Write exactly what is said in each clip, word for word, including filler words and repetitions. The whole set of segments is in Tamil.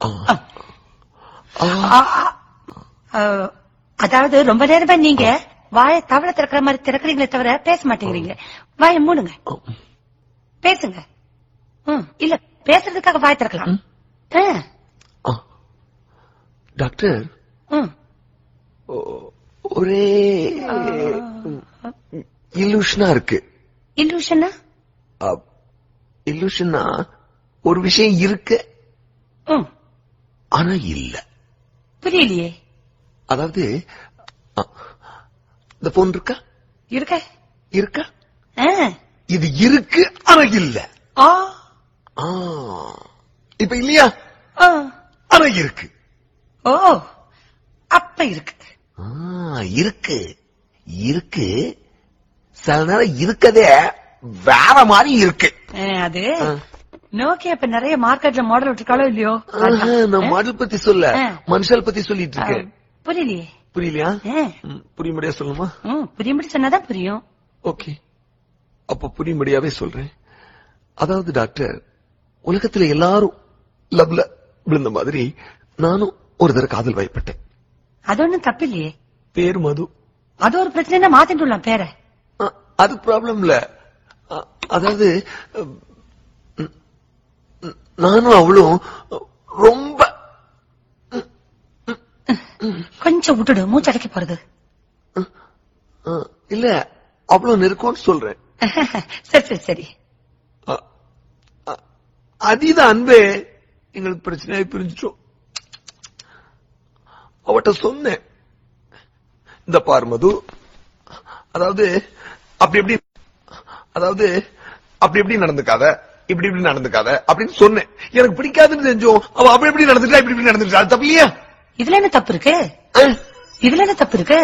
அதாவது ரொம்ப நேரமா நீங்க வாய தவளை திறக்கிற மாதிரி திறக்கிறீங்களே தவிர பேச மாட்டேங்கிறீங்க. வாய மூடுங்க, பேசுங்க. இல்ல பேசுறதுக்காக வாய திறக்கலாம். டாக்டர், ஒரே இல்லூஷனா இருக்கு. இல்லூஷனா? இல்லூஷனா ஒரு விஷயம் இருக்கு ஆனா இல்ல. புரியலையே. அதாவது இந்த போன் இருக்கா இருக்க இருக்கா இது இருக்கு ஆனா இல்ல. இப்ப இல்லையா? ஆனா இருக்கு. ஓ, அப்ப இருக்கு. இருக்கு இருக்கு சில நேரம் இருக்கதே வேற மாதிரி இருக்கு. அது நோக்கியா இப்ப நிறைய மார்க்கெட்ல மாடல் விட்டுருக்காளோ இல்லையோ? நான் மாடல் பத்தி சொல்ல, மனுஷால் பத்தி சொல்லிட்டு இருக்கேன். புரியலையே. புரியலையா? புரியும்படியா சொல்லுமா? புரியும்படி சொன்னாதான் புரியும். ஓகே, அப்ப புரியும்படியாவே சொல்றேன். அதாவது டாக்டர், உலகத்துல எல்லாரும் லவ்ல விழுந்த மாதிரி நானும் ஒரு தடவை காதல் வயப்பட்டேன். அது ஒண்ணும் தப்பு இல்லையே. பேரு மது. அது ஒரு பிரச்சனை, மாத்திட்டுலாம் பேரை. அது ப்ராப்ளம் இல்ல. அதாவது நானும் அவளும் ரொம்ப கொஞ்சம் விட்டுடு, மூச்சடைக்க போறது. இல்ல அவ்வளவு நெருக்கம்னு சொல்றேன். சரி சரி சரி. அதீத அன்பே எங்களுக்கு பிரச்சனையாய் பிரிஞ்சிட்டோம். அவட்ட சொன்னேன், இந்த பார் மது, அதாவது அப்படி எப்படி அதாவது அப்படி எப்படி நடந்துக்காத, இப்படி இப்படி நடந்துக்காத அப்படின்னு சொன்னேன். எனக்கு பிடிக்காதுன்னு செஞ்சோம். அவ அப்படி எப்படி நடந்துக்கா, இப்படி இப்படி நடந்துக்கா. அது தப்பு இல்லையா? இதுல என்ன தப்பு இருக்கு? இதுல என்ன தப்பு இருக்கு?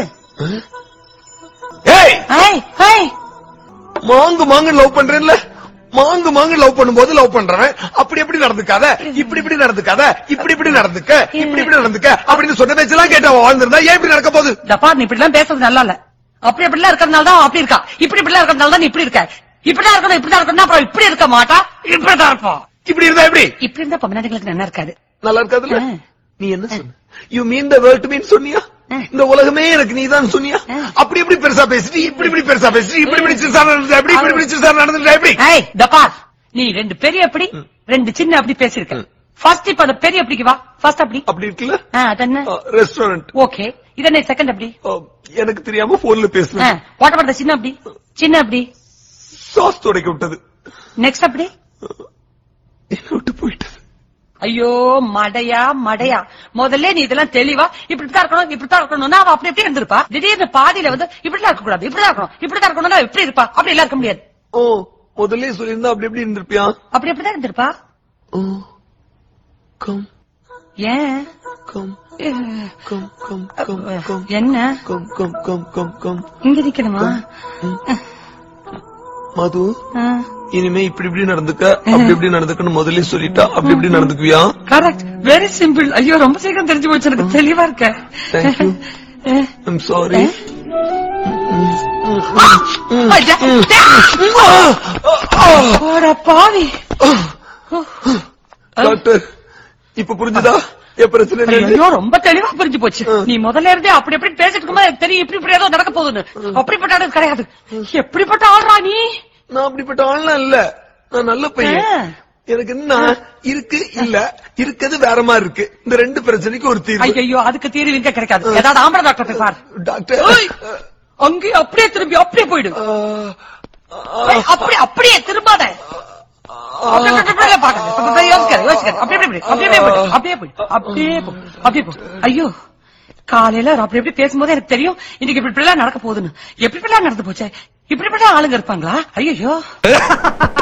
மாங்கு மாங்கு லவ் பண்றேன்ல, மாங்கு மாங்கு லவ் பண்ணும்போது லவ் பண்றவன் அப்படி எப்படி நடந்துக்காத, இப்படி இப்படி நடந்துக்காத, இப்படி இப்படி நடந்துக்க, இப்படி இப்படி நடந்துக்க அப்படின்னு சொன்ன பேச்செல்லாம் கேட்டு அவ வாழ்ந்திருந்தா ஏன் இப்படி நடக்க போகுது? தப்பா, நீ இப்படி எல்லாம் பேசுறது நல்லா இல்ல. அப்படி எப்படிலாம் இருக்கிறதுனால தான் அப்படி இருக்கா, இப்படி இப்படிலாம் இருக்கிறதுனால தான் இப்படி இருக்க. இப்படிதான் இருக்கணும், இப்படிதான் இருக்கணும், அப்புறம் இப்படி இருக்க மாட்டா, இப்படிதான் இருப்போம். இப்படி இருந்தா எப்படி? இப்படி இருந்தா பொம்மநாட்டிகளுக்கு நல்லா இருக்காது. நல்லா இருக்காதுல்ல? நீ என்ன சொன்ன? யூ மீன் த வேர்ல்ட் மீன் சொன்னியா? இந்த உலகமே எனக்கு நீதான் சொன்னியா? அப்படி எப்படி பெருசா பேசிட்டு, இப்படி இப்படி பெருசா பேசிட்டு, இப்படி இப்படி சிறுசா நடந்து, எப்படி இப்படி இப்படி சிறுசா நடந்துட்டா எப்படி? தப்பா, நீ ரெண்டு பெரிய அப்படி ரெண்டு சின்ன அப்படி பேசிருக்க. ஃபர்ஸ்ட் இப்ப அந்த பெரிய அப்படிக்கு வா. ஃபர்ஸ்ட் அப்படி அப்படி இருக்குல்ல, அது என்ன? ரெஸ்டாரண்ட். ஓகே, இது என்ன செகண்ட் அப்படி? எனக்கு தெரியாம போன்ல பேசுறேன். வாட் அபௌட் தி சின்ன அப்படி? சின்ன அப்படி சாஸ் துடைக்க விட்டது. நெக்ஸ்ட் அப்படி என்ன விட்டு போயிட்டது. ஐயோ மடையா மடையா, முதல்ல நீ இதெல்லாம் தெளிவா இப்படித்தான் இருக்கணும், இப்படித்தான் இருக்கணும்னா அவ அப்படி எப்படி இருந்திருப்பா? திடீர்னு பாதியில வந்து இப்படிலாம் இருக்க கூடாது, இப்படிதான் இருக்கணும், இப்படிதான் இருக்கணும்னா எப்படி இருப்பா? அப்படி எல்லாம் இருக்க முடியாது. ஓ, முதல்ல சொல்லியிருந்தா அப்படி எப்படி இருந்திருப்பியா? அப்படி எப்படிதான் இருந்திருப்பா? கம் ஏன் come come come come come என்ன come come come come come இங்க நிக்கணுமா? மது, இனிமே இப்படி இப்படி நடந்துக்க, அப்படி இப்படி நடந்துக்கன்னு முதல்ல சொல்லிட்டா அப்படி இப்படி நடந்துக்குவியா? Correct, very simple. ஐயோ ரொம்ப சீக்கிரம் தெரிஞ்சு போச்சு, எனக்கு தெளிவா இருக்க. தேங்க்யூ. I'm sorry. பாவி டாக்டர், இப்ப புரிஞ்சுதா என் பிரச்சனை? ஐயோ ரொம்ப தெளிவா புரிஞ்சு போச்சு. நீ முதல்ல இருந்தே அப்படி எப்படி பேசிட்டு இருக்கும்போது தெரியும் இப்படி இப்படி ஏதோ நடக்க போகுதுன்னு. அப்படிப்பட்ட ஆள் கிடையாது. எப்படிப்பட்ட ஆள்ரா நீ? நான் அப்படிப்பட்ட ஆள்லாம் இல்ல, நான் நல்ல பையன். எனக்கு என்ன இருக்கு இல்ல, இருக்குது வேற மாதிரி இருக்கு. இந்த ரெண்டு பிரச்சனைக்கு ஒரு தீர்வு. ஐயோ அதுக்கு தீர்வு இங்க கிடைக்காது. ஏதாவது ஆம்பளை டாக்டர் போய் பாரு. டாக்டர் அங்கேயே அப்படியே திரும்பி அப்படியே போயிடு. அப்படி அப்படியே திரும்பாத. ஐயோ காலையில அப்படி எப்படி பேசும்போது எனக்கு தெரியும் இன்னைக்கு இப்படி நடக்க போகுதுன்னு. எப்படி நடந்து போச்சு? இப்படி ஆளுங்க இருப்பாங்களா? ஐயோ